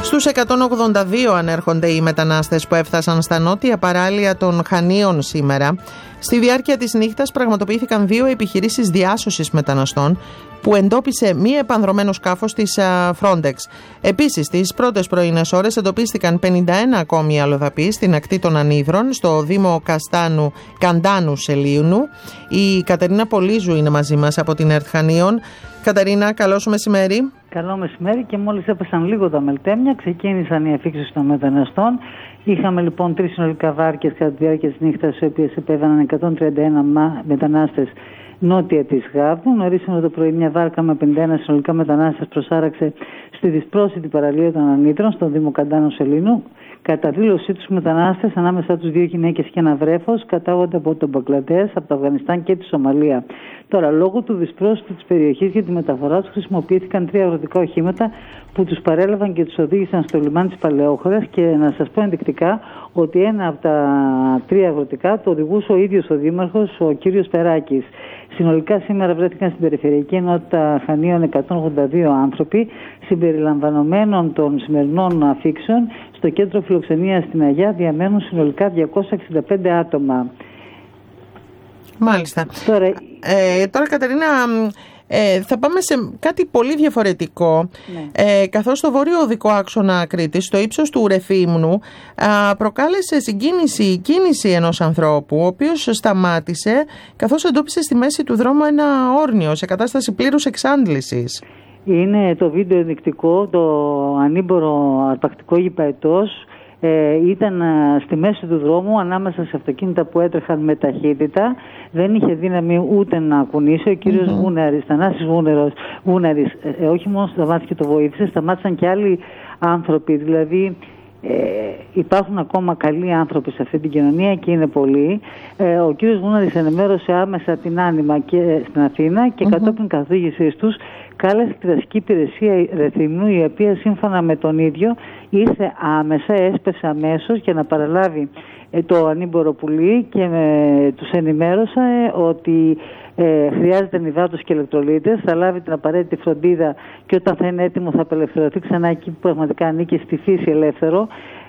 Στους 182 ανέρχονται οι μετανάστες που έφτασαν στα νότια παράλια των Χανίων σήμερα. Στη διάρκεια της νύχτας πραγματοποιήθηκαν 2 επιχειρήσεις διάσωσης μεταναστών που εντόπισε μη επανδρωμένο σκάφος της Frontex. Επίσης, στις πρώτες πρωινές ώρες εντοπίστηκαν 51 ακόμη αλλοδαποί στην ακτή των Ανίδρων, στο Δήμο Καντάνου Σελίουνου. Η Κατερίνα Πολύζου είναι μαζί μας από την ΕΡΤ Χανίων. Κατερίνα, καλό σου μεσημέρι. Καλό μεσημέρι, και μόλις έπεσαν λίγο τα μελτέμια, ξεκίνησαν οι αφήξεις των μεταναστών. Είχαμε λοιπόν 3 συνολικά βάρκες κατά τη διάρκεια της νύχτας, οι οποίες επέβαιναν 131 μετανάστες νότια της Γάβδου. Νωρίς το πρωί, μια βάρκα με 51 συνολικά μετανάστες προσάραξε στη δυσπρόσιτη παραλία των Ανίδρων, στον Δήμο Καντάνου Σελίνου. Κατά δήλωσή τους, μετανάστες, ανάμεσα τους 2 γυναίκες και ένα βρέφος, κατάγονται από τον Μπαγκλαντές, από το Αφγανιστάν και τη Σομαλία. Τώρα, λόγω του δυσπρόσιτου της περιοχής για τη μεταφορά τους, χρησιμοποιήθηκαν 3 αγροτικά οχήματα που τους παρέλαβαν και τους οδήγησαν στο λιμάνι της Παλαιόχωρας. Και να σας πω ενδεικτικά ότι ένα από τα 3 αγροτικά το οδηγούσε ο ίδιος ο δήμαρχος, ο κύριος Περάκης. Συνολικά σήμερα βρέθηκαν στην περιφερειακή ενότητα Χανίων 182 άνθρωποι, συμπεριλαμβανομένων των σημερινών αφήξεων. Στο κέντρο φιλοξενίας στην Αγιά διαμένουν συνολικά 265 άτομα. Μάλιστα. Τώρα Κατερίνα, θα πάμε σε κάτι πολύ διαφορετικό. Ναι. Καθώς στο βόρειο οδικό άξονα Κρήτης, στο ύψος του Ρεθύμνου, προκάλεσε συγκίνηση η κίνηση ενός ανθρώπου, ο οποίος σταμάτησε καθώς εντόπισε στη μέση του δρόμου ένα όρνιο σε κατάσταση πλήρους εξάντλησης. Είναι το βίντεο ενδεικτικό, το ανήμπορο αρπακτικό γηπαετός. Ήταν στη μέση του δρόμου, ανάμεσα σε αυτοκίνητα που έτρεχαν με ταχύτητα. Δεν είχε δύναμη ούτε να κουνήσει. Ο κύριος Γούναρης, Θανάσης Γούναρης, όχι μόνο σταμάτησε και το βοήθησε, σταμάτησαν και άλλοι άνθρωποι. Δηλαδή υπάρχουν ακόμα καλοί άνθρωποι σε αυτή την κοινωνία και είναι πολλοί. Ο κύριος Γούναρης ενημέρωσε άμεσα την Άνιμα και στην Αθήνα και κατόπιν καθοδήγησής τους κάλεσε τη δασική υπηρεσία Ρεθύμνου, η οποία σύμφωνα με τον ίδιο ήρθε άμεσα, έσπευσε αμέσως για να παραλάβει το ανήμπορο πουλί και τους ενημέρωσε ότι χρειάζεται υδάτος και ηλεκτρολίτες, θα λάβει την απαραίτητη φροντίδα και όταν θα είναι έτοιμο θα απελευθερωθεί ξανά εκεί που πραγματικά ανήκει στη φύση ελεύθερο.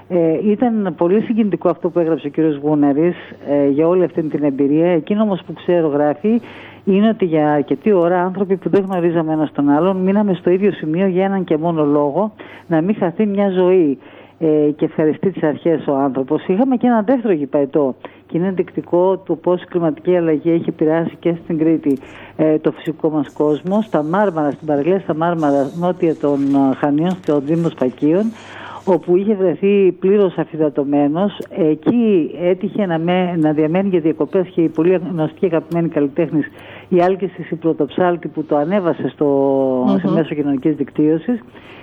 Ήταν πολύ συγκινητικό αυτό που έγραψε ο κύριος Γούναρης για όλη αυτή την εμπειρία. Εκείνο όμως που ξέρω, γράφει, είναι ότι για αρκετή ώρα άνθρωποι που δεν γνωρίζαμε ένας τον άλλον μείναμε στο ίδιο σημείο για έναν και μόνο λόγο, να μην χαθεί μια ζωή. Και ευχαριστεί τις αρχές ο άνθρωπος. Είχαμε και ένα δεύτερο γηπαετό και είναι ενδεικτικό του πώς η κλιματική αλλαγή έχει επηρεάσει και στην Κρήτη το φυσικό μας κόσμο. Στα Μάρμαρα, στην παραλία στα Μάρμαρα, νότια των Χανίων, στο Δήμο Σπακίων, όπου είχε βρεθεί πλήρως αφυδατωμένος. Εκεί έτυχε να διαμένει για διακοπές και η πολύ γνωστή και αγαπημένη καλλιτέχνης η Άλκησης η Πρωτοψάλτη, που το ανέβασε σε μέσο κοινωνικής δικτύωσης.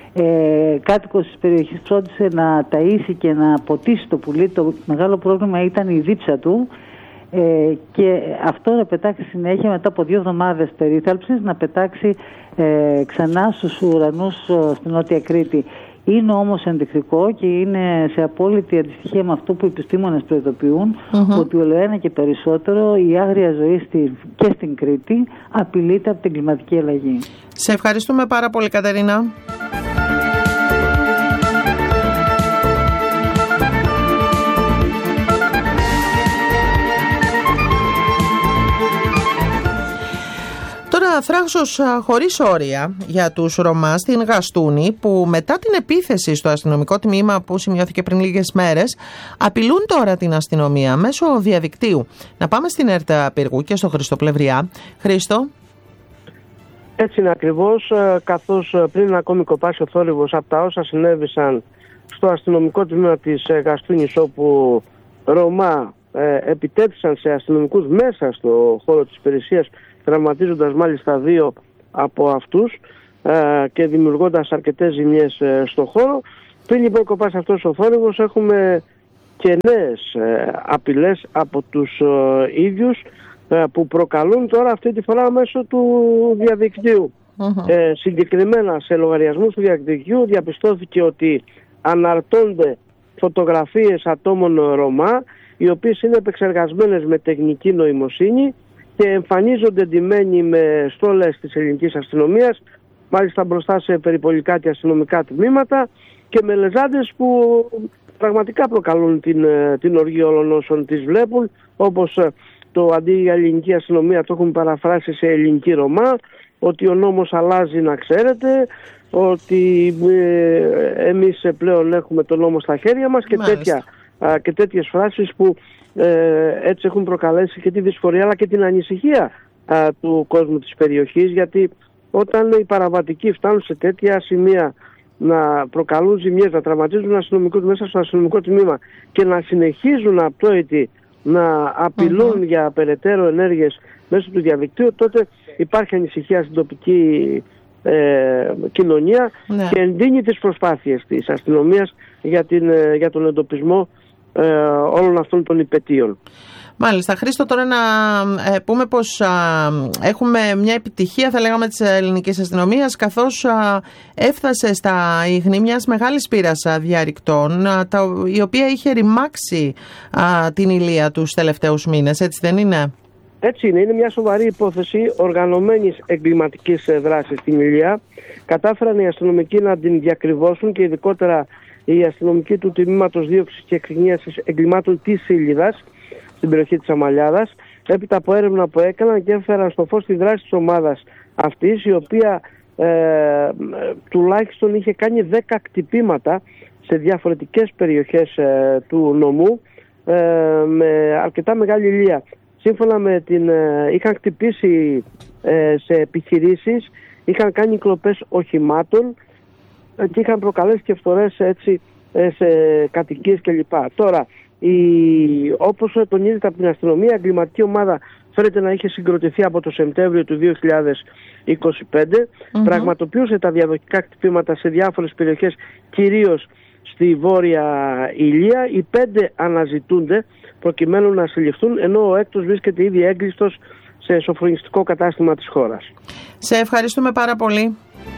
Κάτοικος της περιοχής φρόντισε να ταΐσει και να ποτίσει το πουλί. Το μεγάλο πρόβλημα ήταν η δίψα του και αυτό να πετάξει συνέχεια μετά από 2 εβδομάδες περίθαλψης, να πετάξει ξανά στους ουρανούς στην Νότια Κρήτη. Είναι όμως ενδεικτικό και είναι σε απόλυτη αντιστοιχεία με αυτό που οι επιστήμονες προειδοποιούν, ότι ολοένα και περισσότερο η άγρια ζωή και στην Κρήτη απειλείται από την κλιματική αλλαγή. Σε ευχαριστούμε πάρα πολύ, Κατερίνα. Τώρα θράσος χωρίς όρια για τους Ρωμά στην Γαστούνη, που μετά την επίθεση στο αστυνομικό τμήμα που σημειώθηκε πριν λίγες μέρες, απειλούν τώρα την αστυνομία μέσω διαδικτύου. Να πάμε στην ΕΡΤ Πύργου και στο Χρήστο Πλευριά. Χρήστο. Έτσι είναι ακριβώς, καθώς πριν ακόμη κοπάσει ο θόρυβος από τα όσα συνέβησαν στο αστυνομικό τμήμα της Γαστούνης, όπου Ρωμά επιτέθησαν σε αστυνομικούς μέσα στο χώρο της υπηρεσίας, τραυματίζοντας μάλιστα 2 από αυτούς και δημιουργώντας αρκετές ζημιές στο χώρο. Πριν λοιπόν κοπάσει αυτός ο θόρυβος, έχουμε και νέες απειλές από τους ίδιους που προκαλούν τώρα αυτή τη φορά μέσω του διαδικτύου. Συγκεκριμένα σε λογαριασμούς του διαδικτύου διαπιστώθηκε ότι αναρτώνται φωτογραφίες ατόμων Ρωμά, οι οποίες είναι επεξεργασμένες με τεχνική νοημοσύνη και εμφανίζονται ντυμένοι με στόλες της ελληνικής αστυνομίας μάλιστα μπροστά σε περιπολικά και αστυνομικά τμήματα, και με λεζάντες που πραγματικά προκαλούν την οργή όλων όσων τις βλέπουν, όπως το αντί για ελληνική αστυνομία το έχουν παραφράσει σε ελληνική Ρωμά, ότι ο νόμος αλλάζει να ξέρετε, ότι εμείς πλέον έχουμε τον νόμο στα χέρια μας και τέτοιες φράσεις που έτσι έχουν προκαλέσει και τη δυσφορία αλλά και την ανησυχία του κόσμου της περιοχής, γιατί όταν οι παραβατικοί φτάνουν σε τέτοια σημεία να προκαλούν ζημιές, να τραυματίζουν αστυνομικούς μέσα στο αστυνομικό τμήμα και να συνεχίζουν απτόητοι να απειλούν για περαιτέρω ενέργειες μέσω του διαδικτύου, τότε υπάρχει ανησυχία στην τοπική κοινωνία και εντείνει τις προσπάθειες της αστυνομίας για τον εντοπισμό όλων αυτών των υπαιτίων. Μάλιστα. Χρήστο, τώρα να πούμε πως έχουμε μια επιτυχία, θα λέγαμε, της ελληνικής αστυνομίας, καθώς έφτασε στα ίχνη μιας μεγάλης πύρας διαρρηκτών, η οποία είχε ρημάξει την Ηλεία τους τελευταίους μήνες, έτσι δεν είναι? Έτσι είναι. Είναι μια σοβαρή υπόθεση οργανωμένης εγκληματικής δράσης στην Ηλεία. Κατάφεραν οι αστυνομικοί να την διακριβώσουν, και ειδικότερα οι αστυνομικοί του Τμήματος Δίωξης και Εξυγίανσης Εγκλημάτων της Σίλιδας, στην περιοχή της Αμαλιάδας, έπειτα από έρευνα που έκαναν και έφεραν στο φως τη δράση της ομάδας αυτής, η οποία τουλάχιστον είχε κάνει 10 κτυπήματα σε διαφορετικές περιοχές του νομού με αρκετά μεγάλη ηλία. Σύμφωνα με είχαν χτυπήσει σε επιχειρήσεις, είχαν κάνει κλοπές οχημάτων και είχαν προκαλέσει και φθορές έτσι σε κατοικίες κλπ. Τώρα, όπως τονίζεται από την αστυνομία, η εγκληματική ομάδα φαίνεται να είχε συγκροτηθεί από το Σεπτέμβριο του 2025, πραγματοποιούσε τα διαδοχικά χτυπήματα σε διάφορες περιοχές, κυρίως στη Βόρεια Ηλεία. Οι 5 αναζητούνται προκειμένου να συλληφθούν, ενώ ο έκτος βρίσκεται ήδη έγκλειστος σε σοφρονιστικό κατάστημα της χώρας. Σε ευχαριστούμε πάρα πολύ.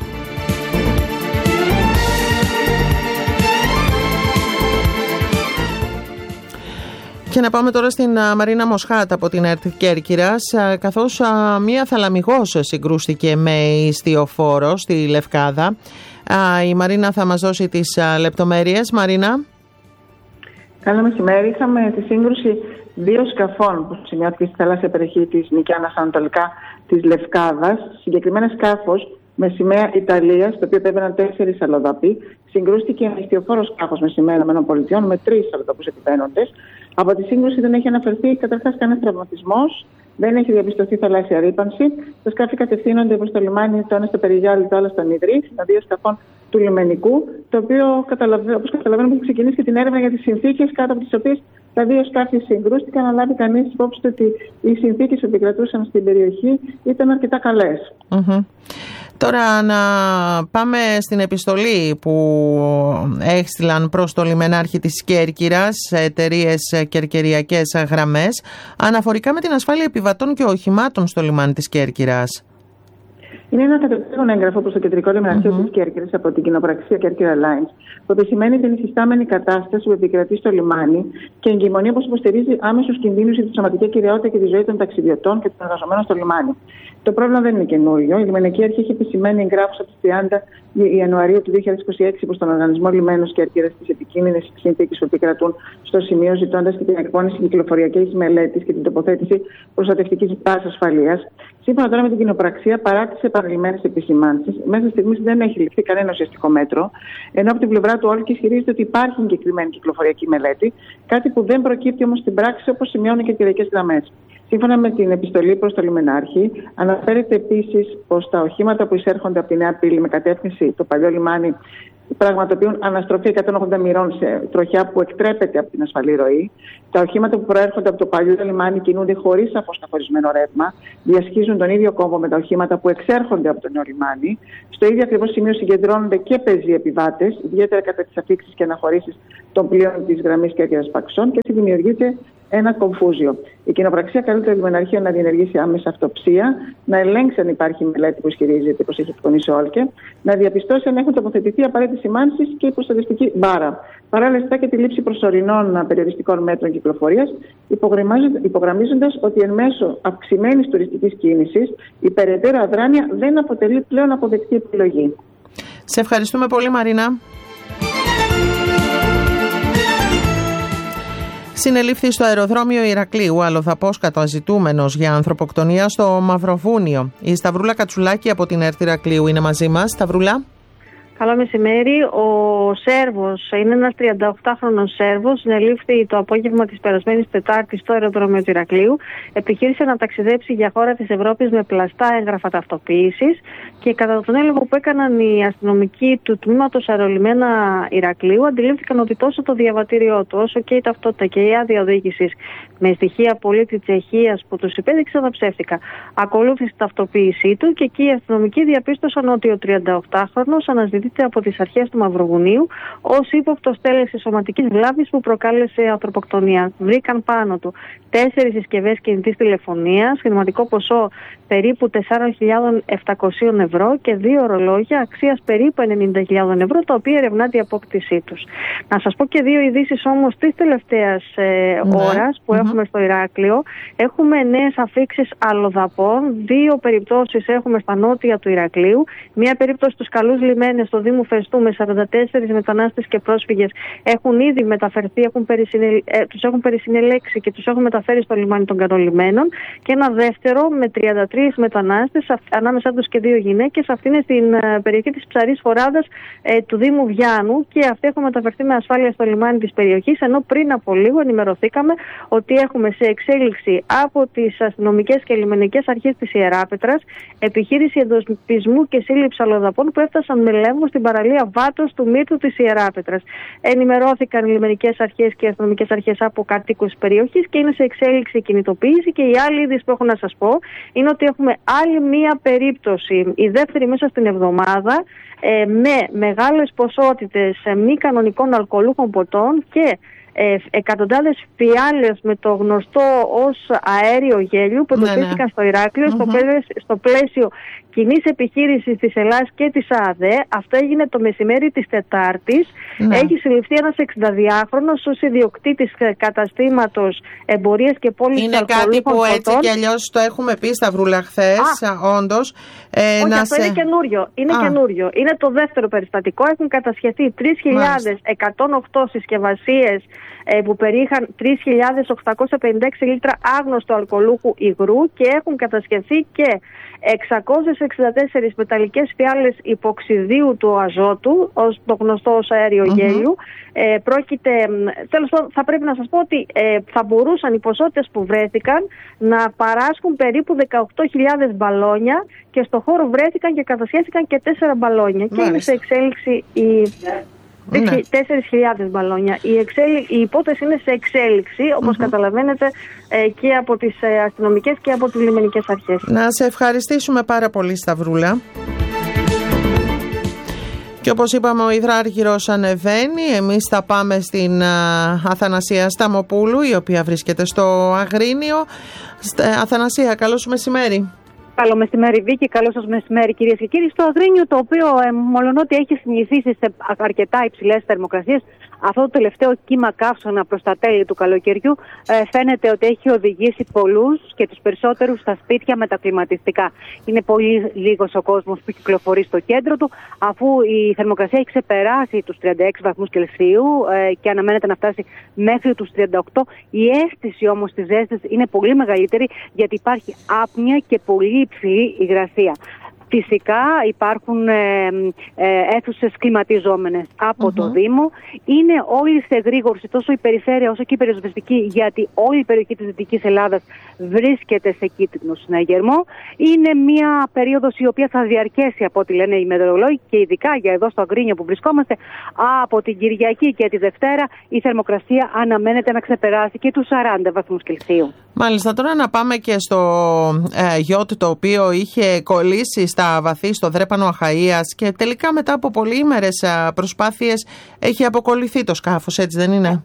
Και να πάμε τώρα στην Μαρίνα Μοσχάτα από την ΕΡΤ Κέρκυρας, καθώς μία θαλαμιγός συγκρούστηκε με ιστιοφόρο στη Λευκάδα. Η Μαρίνα θα μας δώσει τις λεπτομέρειες. Μαρίνα. Καλό μεσημέρι. Είχαμε τη σύγκρουση 2 σκαφών που σημειώθηκε στη θαλάσσια περιοχή της Νικιάνας ανατολικά της Λευκάδας. Συγκεκριμένα σκάφος με σημαία Ιταλίας, το οποίο επέβαιναν 4 αλλοδαποί, συγκρούστηκε με ιστιοφόρο σκάφος με σημαία ΗΠΑ με 3 αλλοδαπούς επιβαίνοντες. Από τη σύγκρουση δεν έχει αναφερθεί καταρχάς κανένας τραυματισμός, δεν έχει διαπιστωθεί θαλάσσια ρύπανση. Τα σκάφη κατευθύνονται προς το λιμάνι, το ένα στο Περιγιάλι, το άλλο στον Ιδρύ, των 2 σκαφών του λιμενικού, το οποίο, όπως καταλαβαίνουμε, έχει ξεκινήσει και την έρευνα για τις συνθήκες κάτω από τις οποίες τα 2 σκάφη συγκρούστηκαν, να λάβει κανείς υπόψη ότι οι συνθήκες που επικρατούσαν στην περιοχή ήταν αρκετά καλές. Τώρα να πάμε στην επιστολή που έστειλαν προς το λιμενάρχη της Κέρκυρας εταιρείες κερκυριακές γραμμές αναφορικά με την ασφάλεια επιβατών και οχημάτων στο λιμάνι της Κέρκυρας. Είναι ένα κατευθύνον έγγραφο προς το κεντρικό λιμεναρχείο της Κέρκυρας από την κοινοπραξία Κέρκυρα Lines, που επισημαίνει την υφιστάμενη κατάσταση που επικρατεί στο λιμάνι και εγκυμονεί, όπως υποστηρίζει, άμεσους κινδύνους για τη σωματική ακεραιότητα και τη ζωή των ταξιδιωτών και των εργαζομένων στο λιμάνι. Το πρόβλημα δεν είναι καινούριο. Η Λιμενική Αρχή έχει επισημαίνει εγγράφους από τις 30 Ιανουαρίου του 2026 προς τον Οργανισμό Λιμένος Κέρκυρας τις επικίνδυνες συνθήκες που επικρατούν στο σημείο, ζητώντας και την εκπόνηση κυκλοφοριακής μελέτης και την τοποθέτηση προστατευτικής βάσης ασφαλείας. Σύμφωνα τώρα με την κοινοπραξία, παρά τις επανειλημμένες επισημάνσεις, μέχρι στιγμής δεν έχει ληφθεί κανένα ουσιαστικό μέτρο, ενώ από την πλευρά του Όλκη ισχυρίζεται ότι υπάρχει συγκεκριμένη κυκλοφοριακή μελέτη, κάτι που δεν προκύπτει όμως στην πράξη, όπως σημειώνουν οι κερκυριακές γραμμές. Σύμφωνα με την επιστολή προς το λιμενάρχη, αναφέρεται επίσης πως τα οχήματα που εισέρχονται από τη Νέα Πύλη με κατεύθυνση το παλιό λιμάνι πραγματοποιούν αναστροφή 180 μοιρών σε τροχιά που εκτρέπεται από την ασφαλή ροή. Τα οχήματα που προέρχονται από το παλιό λιμάνι κινούνται χωρίς σαφώς καθορισμένο ρεύμα, διασχίζουν τον ίδιο κόμβο με τα οχήματα που εξέρχονται από το νέο λιμάνι. Στο ίδιο ακριβώς σημείο συγκεντρώνονται και πεζοί επιβάτες, ιδιαίτερα κατά τις αφήξεις και αναχωρήσεις των πλοίων της γραμμής Κέρκυρας Παξών, και έτσι δημιουργείται ένα κομφούζιο. Η κοινοπραξία καλεί το λιμεναρχείο να διενεργήσει άμεσα αυτοψία, να ελέγξει αν υπάρχει μελέτη που ισχυρίζεται πως έχει εκπονήσει ο ΟΛΚΕ, να διαπιστώσει αν έχουν τοποθετηθεί απαραίτητες σημάνσεις και η προστατευτική μπάρα. Παράλληλα, και τη λήψη προσωρινών περιοριστικών μέτρων κυκλοφορίας, υπογραμμίζοντας ότι εν μέσω αυξημένης τουριστικής κίνησης η περαιτέρω αδράνεια δεν αποτελεί πλέον αποδεκτή επιλογή. Σε ευχαριστούμε πολύ, Μαρίνα. Συνελήφθη στο αεροδρόμιο Ηρακλείου αλλοδαπός καταζητούμενος για ανθρωποκτονία στο Μαυροβούνιο. Η Σταυρούλα Κατσουλάκη από την ΕΡΤ Ηρακλείου είναι μαζί μας. Σταυρούλα. Καλό μεσημέρι. Ο Σέρβος είναι ένας 38χρονος Σέρβος. Συνελήφθη το απόγευμα της περασμένης Τετάρτης στο αεροδρόμιο του Ηρακλείου. Επιχείρησε να ταξιδέψει για χώρα της Ευρώπης με πλαστά έγγραφα ταυτοποίησης και κατά τον έλεγχο που έκαναν οι αστυνομικοί του τμήματος αερολιμένα Ηρακλείου, αντιλήφθηκαν ότι τόσο το διαβατήριό του όσο και η ταυτότητα και η άδεια οδήγησης με στοιχεία πολίτη Τσεχίας που τους υπέδειξαν τα ψεύτικα. Ακολούθησε η ταυτοποίησή του και εκεί οι αστυνομικοί διαπίστωσαν ότι ο 38χρονος αναζητείται από τις αρχές του Μαυροβουνίου ως ύποπτος τέλεσης σωματικής βλάβης που προκάλεσε ανθρωποκτονία. Βρήκαν πάνω του 4 συσκευές κινητής τηλεφωνίας, χρηματικό ποσό περίπου 4.700 ευρώ και 2 ορολόγια αξίας περίπου 90.000 ευρώ, τα οποία ερευνάται η απόκτησή τους. Να σας πω και 2 ειδήσεις όμως της τελευταίας ώρας που έχουμε στο Ηράκλειο. Έχουμε νέες αφίξεις αλλοδαπών. 2 περιπτώσεις έχουμε στα νότια του Ηρακλείου. Μία περίπτωση στους Καλούς Λιμένες στο Δήμο Φεστού με 44 μετανάστες και πρόσφυγες έχουν ήδη μεταφερθεί, τους έχουν περισυνελέξει και τους έχουν μεταφέρει στο λιμάνι των Καρολιμένων. Και ένα δεύτερο με 33 μετανάστες, ανάμεσά τους και 2 γυναίκες. Αυτή είναι στην περιοχή της Ψαρής Φοράδας του Δήμου Βιάνου και αυτοί έχουν μεταφερθεί με ασφάλεια στο λιμάνι της περιοχής. Ενώ πριν από λίγο ενημερωθήκαμε ότι έχουμε σε εξέλιξη από τις αστυνομικές και λιμενικές αρχές της Ιεράπετρας επιχείρηση εντοπισμού και σύλληψη αλλοδαπών που έφτασαν με λέμβο στην παραλία Βάτος του Μύρτου της Ιεράπετρας. Ενημερώθηκαν οι λιμενικές αρχές και οι αστυνομικές αρχές από κατοίκους περιοχής και είναι σε εξέλιξη η κινητοποίηση. Και η άλλη είδηση που έχω να σας πω είναι ότι έχουμε άλλη μία περίπτωση, η δεύτερη μέσα στην εβδομάδα, με μεγάλες ποσότητες μη κανονικών αλκοολούχων ποτών και εκατοντάδες φιάλες με το γνωστό ως αέριο γέλιο που εντοπίστηκαν στο Ηράκλειο στο πλαίσιο κοινής επιχείρησης της Ελλάδας και της ΑΔΕ. Αυτό έγινε το μεσημέρι της Τετάρτης. Έχει συλληφθεί ένας 62χρονος ως ιδιοκτήτης καταστήματος εμπορίας και πώλησης αλκοολούχων ποτών. Είναι κάτι που έτσι κι αλλιώς το έχουμε πει, Σταυρούλα, χθες, όντως. Όχι, αυτό είναι καινούριο. Είναι καινούριο. Είναι το δεύτερο περιστατικό. Έχουν κατασχεθεί 3.108 συσκευασίες που περιείχαν 3.856 λίτρα άγνωστου αλκοολούχου υγρού και έχουν κατασχεθεί και 664 μεταλλικές φιάλες υποξιδίου του αζότου, ως το γνωστό ως αέριο γέλιου. Πρόκειται, τέλος πάντων, θα πρέπει να σας πω ότι θα μπορούσαν οι ποσότητες που βρέθηκαν να παράσχουν περίπου 18.000 μπαλόνια και στο χώρο βρέθηκαν και κατασχέθηκαν και 4 μπαλόνια. Και είναι σε εξέλιξη η... 4.000 μπαλόνια. Η υπόθεση είναι σε εξέλιξη, όπως καταλαβαίνετε, και από τις αστυνομικές και από τις λιμενικές αρχές. Να σε ευχαριστήσουμε πάρα πολύ, Σταυρούλα. Και όπως είπαμε, ο υδράργυρος ανεβαίνει. Εμείς θα πάμε στην Αθανασία Σταμοπούλου, η οποία βρίσκεται στο Αγρίνιο. Αθανασία, καλώς μεσημέρι. Καλό μεσημέρι, Βίκη. Καλό σας μεσημέρι, κυρίες και κύριοι. Στο Αγρίνιο, το οποίο μολονότι έχει συνηθίσει σε αρκετά υψηλές θερμοκρασίες, αυτό το τελευταίο κύμα καύσωνα προς τα τέλη του καλοκαιριού φαίνεται ότι έχει οδηγήσει πολλούς και τους περισσότερους στα σπίτια με τα κλιματιστικά. Είναι πολύ λίγος ο κόσμος που κυκλοφορεί στο κέντρο του, αφού η θερμοκρασία έχει ξεπεράσει τους 36 βαθμούς Κελσίου και αναμένεται να φτάσει μέχρι τους 38. Η αίσθηση όμως της ζέστης είναι πολύ μεγαλύτερη, γιατί υπάρχει άπνοια και πολύ υψηλή υγρασία. Φυσικά υπάρχουν αίθουσες κλιματιζόμενες από το Δήμο. Είναι όλη σε εγρήγορση τόσο η περιφέρεια όσο και η περιοσβεστική, γιατί όλη η περιοχή της Δυτικής Ελλάδας βρίσκεται σε κίτρινο συναγερμό. Είναι μια περίοδος η οποία θα διαρκέσει, από ό,τι λένε οι μετεωρολόγοι, και ειδικά για εδώ στο Αγρίνιο που βρισκόμαστε, από την Κυριακή και τη Δευτέρα η θερμοκρασία αναμένεται να ξεπεράσει και τους 40 βαθμούς Κελσίου. Μάλιστα, τώρα να πάμε και στο γιότ, το οποίο είχε κολλήσει στα βαθύ στο Δρέπανο Αχαΐας και τελικά μετά από πολυήμερες προσπάθειες έχει αποκολληθεί το σκάφος, έτσι δεν είναι?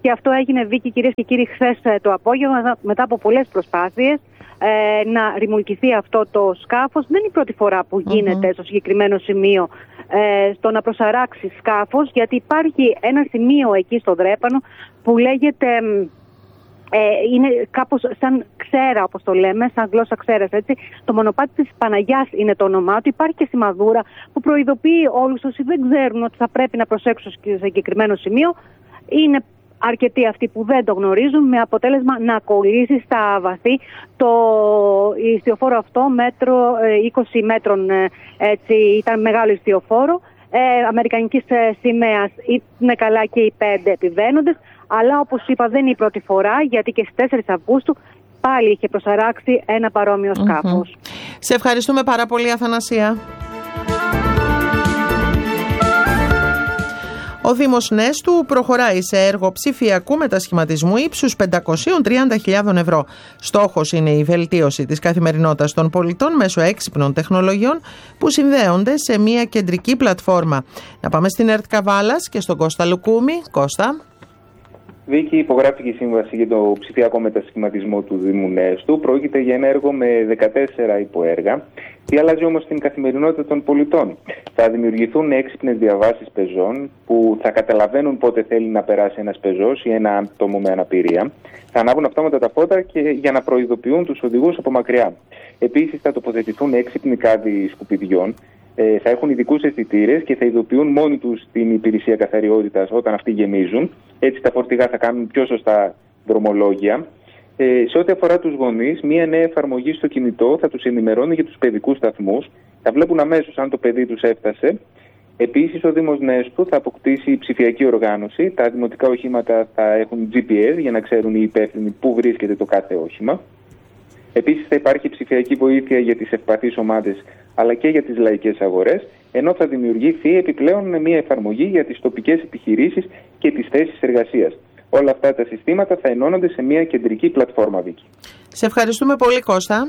Και αυτό έγινε, Βίκη, κυρίες και κύριοι, χθες το απόγευμα, μετά από πολλές προσπάθειες να ρημουλκηθεί αυτό το σκάφος. Δεν είναι η πρώτη φορά που γίνεται στο συγκεκριμένο σημείο στο να προσαράξει σκάφος, γιατί υπάρχει ένα σημείο εκεί στο Δρέπανο που λέγεται... είναι κάπως σαν ξέρα, όπως το λέμε, σαν γλώσσα ξέρας, έτσι. Το μονοπάτι της Παναγιάς είναι το όνομά του. Υπάρχει και σημαδούρα που προειδοποιεί όλους όσοι δεν ξέρουν ότι θα πρέπει να προσέξουν σε συγκεκριμένο σημείο. Είναι αρκετοί αυτοί που δεν το γνωρίζουν, με αποτέλεσμα να κολλήσει στα βαθύ το ιστιοφόρο αυτό, 20 μέτρων, έτσι, ήταν μεγάλο ιστιοφόρο, αμερικανικής σημαίας. Είναι καλά και οι 5 επιβαίνοντες, αλλά όπως είπα δεν είναι η πρώτη φορά, γιατί και στις 4 Αυγούστου πάλι είχε προσαράξει ένα παρόμοιο σκάφος. Σε ευχαριστούμε πάρα πολύ, Αθανασία. Ο Δήμος Νέστου προχωράει σε έργο ψηφιακού μετασχηματισμού ύψους 530.000 ευρώ. Στόχος είναι η βελτίωση της καθημερινότητας των πολιτών μέσω έξυπνων τεχνολογιών που συνδέονται σε μια κεντρική πλατφόρμα. Να πάμε στην ΕΡΤ Καβάλας και στον Κώστα Λουκούμη. Κώστα. Βίκη, υπογράφηκε η σύμβαση για το ψηφιακό μετασχηματισμό του Δήμου Νέστου. Πρόκειται για ένα έργο με 14 υποέργα. Τι αλλάζει όμως στην καθημερινότητα των πολιτών? Θα δημιουργηθούν έξυπνες διαβάσεις πεζών που θα καταλαβαίνουν πότε θέλει να περάσει ένας πεζός ή ένα άτομο με αναπηρία. Θα ανάβουν αυτόματα τα φώτα και για να προειδοποιούν τους οδηγούς από μακριά. Επίσης, θα τοποθετηθούν έξυπνοι κάδοι σκουπιδιών. Θα έχουν ειδικούς αισθητήρες και θα ειδοποιούν μόνοι τους την υπηρεσία καθαριότητας όταν αυτοί γεμίζουν. Έτσι τα φορτηγά θα κάνουν πιο σωστά δρομολόγια. Σε ό,τι αφορά τους γονείς, μία νέα εφαρμογή στο κινητό θα τους ενημερώνει για τους παιδικούς σταθμούς. Θα βλέπουν αμέσως αν το παιδί τους έφτασε. Επίσης, ο Δήμος Νέστου θα αποκτήσει ψηφιακή οργάνωση. Τα δημοτικά οχήματα θα έχουν GPS για να ξέρουν οι υπεύθυνοι πού βρίσκεται το κάθε όχημα. Επίσης, θα υπάρχει ψηφιακή βοήθεια για τις ευπαθείς ομάδες αλλά και για τις λαϊκές αγορές, ενώ θα δημιουργηθεί επιπλέον μια εφαρμογή για τις τοπικές επιχειρήσεις και τις θέσεις εργασίας. Όλα αυτά τα συστήματα θα ενώνονται σε μια κεντρική πλατφόρμα, Βίκη. Σε ευχαριστούμε πολύ, Κώστα.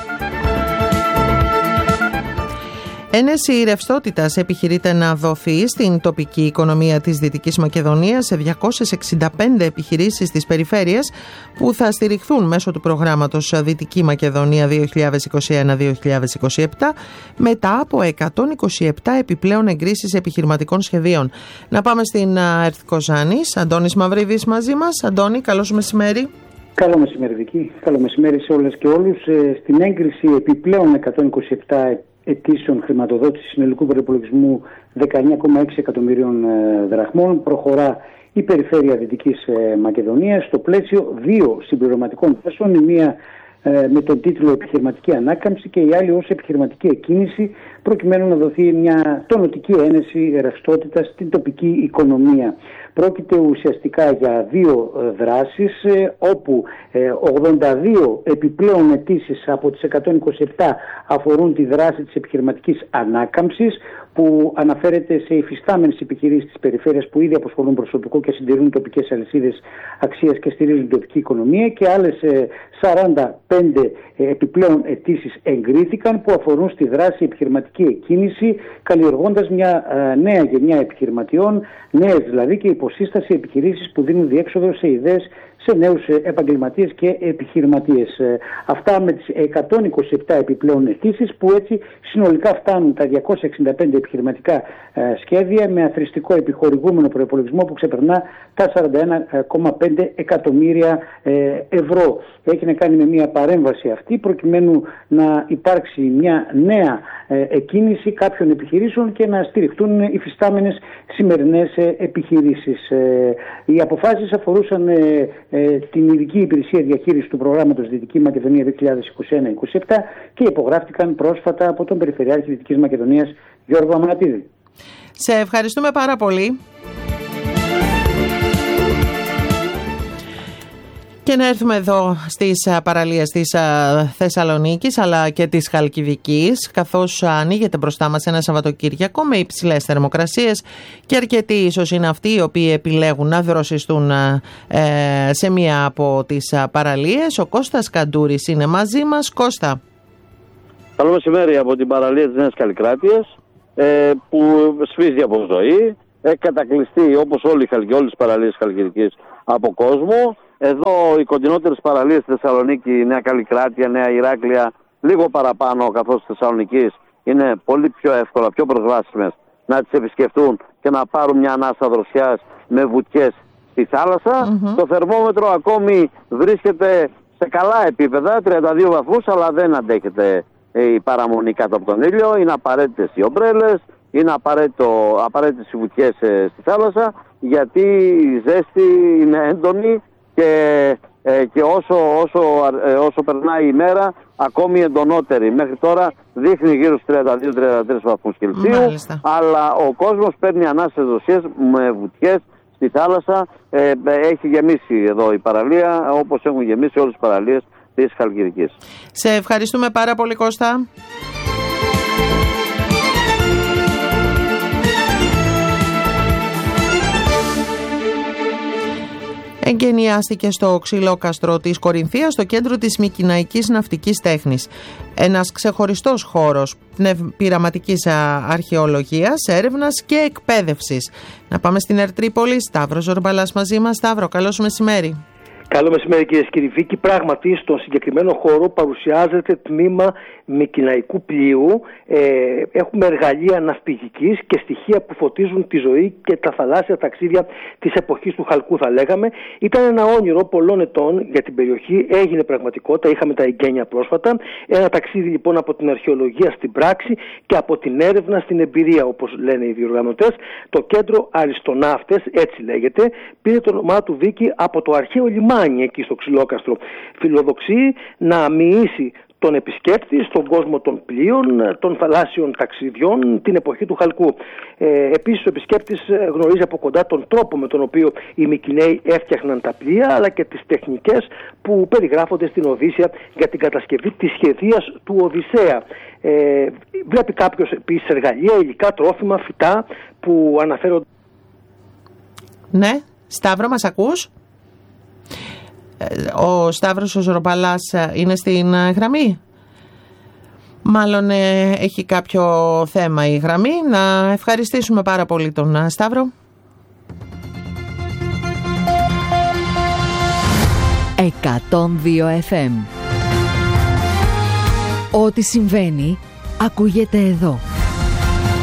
Ένεση ρευστότητας επιχειρείται να δοθεί στην τοπική οικονομία της Δυτικής Μακεδονίας σε 265 επιχειρήσεις της περιφέρειας που θα στηριχθούν μέσω του προγράμματος Δυτική Μακεδονία 2021-2027 μετά από 127 επιπλέον εγκρίσεις επιχειρηματικών σχεδίων. Να πάμε στην ΕΡΤ Κοζάνης. Αντώνης Μαυρίδης μαζί μας. Αντώνη, καλώς μεσημέρι. Καλό μεσημέρι, Βίκη. Καλό μεσημέρι σε όλες και όλους. Στην έγκριση επιπλέον 127 αιτήσεων χρηματοδότηση συνολικού προϋπολογισμού 19,6 εκατομμυρίων δραχμών προχωρά η Περιφέρεια Δυτικής Μακεδονίας στο πλαίσιο 2 συμπληρωματικών θέσεων, η μία με τον τίτλο Επιχειρηματική Ανάκαμψη και η άλλη ως Επιχειρηματική Εκκίνηση, προκειμένου να δοθεί μια τονωτική ένεση ρευστότητα στην τοπική οικονομία. Πρόκειται ουσιαστικά για 2 δράσεις, όπου 82 επιπλέον αιτήσεις από τις 127 αφορούν τη δράση της επιχειρηματικής ανάκαμψης, που αναφέρεται σε υφιστάμενες επιχειρήσεις της περιφέρειας που ήδη απασχολούν προσωπικό και συντηρούν τοπικές αλυσίδες αξίας και στηρίζουν την τοπική οικονομία, και άλλες 45 επιπλέον αιτήσεις εγκρίθηκαν που αφορούν στη δράση επιχειρηματική εκκίνηση, καλλιεργώντας μια νέα γενιά επιχειρηματιών, νέες δηλαδή, και υποσύσταση επιχειρήσεις που δίνουν διέξοδο σε ιδέες σε νέους επαγγελματίες και επιχειρηματίες. Αυτά με τις 127 επιπλέον αιτήσεις, που έτσι συνολικά φτάνουν τα 265 επιχειρηματικά σχέδια με αθροιστικό επιχορηγούμενο προϋπολογισμό που ξεπερνά τα 41,5 εκατομμύρια ευρώ. Έχει να κάνει με μια παρέμβαση αυτή προκειμένου να υπάρξει μια νέα εκκίνηση κάποιων επιχειρήσεων και να στηριχτούν υφιστάμενες σημερινές επιχειρήσεις. Οι αποφάσεις αφορούσαν την ειδική υπηρεσία διαχείρισης του προγράμματος Δυτική Μακεδονία 2021-2027 και υπογράφτηκαν πρόσφατα από τον Περιφερειάρχη Δυτικής Μακεδονίας Γιώργο Αμανατίδη. Σε ευχαριστούμε πάρα πολύ. Και να έρθουμε εδώ στις παραλίες της Θεσσαλονίκης αλλά και της Χαλκιδικής, καθώς ανοίγεται μπροστά μας ένα Σαββατοκύριακο με υψηλές θερμοκρασίες και αρκετοί ίσως είναι αυτοί οι οποίοι επιλέγουν να δροσιστούν σε μία από τις παραλίες. Ο Κώστας Καντούρης είναι μαζί μας. Κώστα. Καλό μεσημέρι από την παραλία της Νέας Καλλικράτειας, που σφίζει από ζωή. Έχει κατακλειστεί, όπως όλες τις παραλίες της Χαλκιδικής, από κόσμο. Εδώ οι κοντινότερες παραλίες στη Θεσσαλονίκη, Νέα Καλλικράτεια, Νέα Ηράκλεια, λίγο παραπάνω καθώς της Θεσσαλονικής, είναι πολύ πιο εύκολα, πιο προσβάσιμες να τις επισκεφτούν και να πάρουν μια ανάσα δροσιάς με βουτιές στη θάλασσα. Το θερμόμετρο ακόμη βρίσκεται σε καλά επίπεδα, 32 βαθμούς, αλλά δεν αντέχεται η παραμονή κάτω από τον ήλιο. Είναι απαραίτητες οι ομπρέλες, είναι απαραίτητες οι βουτιές στη θάλασσα, γιατί η ζέστη είναι έντονη και όσο περνάει η μέρα ακόμη εντονότερη. Μέχρι τώρα δείχνει γύρω στους 32-33 βαθμούς Κελσίου, αλλά ο κόσμος παίρνει ανάσες δοσίες με βουτιές στη θάλασσα. Έχει γεμίσει εδώ η παραλία, όπως έχουν γεμίσει όλες τις παραλίες της Χαλκιδικής. Σε ευχαριστούμε πάρα πολύ, Κώστα. Εγκαινιάστηκε στο ξυλόκαστρο της Κορινθίας, στο κέντρο της Μυκηναϊκής Ναυτικής Τέχνης. Ένας ξεχωριστός χώρος πειραματικής αρχαιολογίας, έρευνας και εκπαίδευσης. Να πάμε στην Ερτρίπολη. Σταύρος Ζορμπαλάς μαζί μας. Σταύρο, καλώς μεσημέρι. Καλό μεσημέρι, κυρίες και κύριοι. Πράγματι, στον συγκεκριμένο χώρο παρουσιάζεται τμήμα Μυκηναϊκού πλοίου. Έχουμε εργαλεία ναυπηγικής και στοιχεία που φωτίζουν τη ζωή και τα θαλάσσια ταξίδια της εποχής του Χαλκού, θα λέγαμε. Ήταν ένα όνειρο πολλών ετών για την περιοχή, έγινε πραγματικότητα. Είχαμε τα εγγένεια πρόσφατα. Ένα ταξίδι λοιπόν από την αρχαιολογία στην πράξη και από την έρευνα στην εμπειρία, όπως λένε οι διοργανωτές. Το κέντρο Αριστοναύτες, έτσι λέγεται, πήρε το όνομά του, Βίκη, από το αρχαίο λιμάνι εκεί στο Ξυλόκαστρο. Φιλοδοξεί να μοιήσει τον επισκέπτη στον κόσμο των πλοίων, των θαλάσσιων ταξιδιών την εποχή του Χαλκού. Επίσης ο επισκέπτης γνωρίζει από κοντά τον τρόπο με τον οποίο οι Μυκηναίοι έφτιαχναν τα πλοία, αλλά και τις τεχνικές που περιγράφονται στην Οδύσσεια για την κατασκευή της σχεδίας του Οδυσσέα. Βλέπει κάποιος επίσης εργαλεία, υλικά, τρόφιμα, φυτά που αναφέρονται. Ναι, Σταύρο, μας ακούς? Ο Σταύρος ο Ζορμπαλάς είναι στην γραμμή. Μάλλον έχει κάποιο θέμα η γραμμή. Να ευχαριστήσουμε πάρα πολύ τον Σταύρο. 102 FM. Ό,τι συμβαίνει ακούγεται εδώ.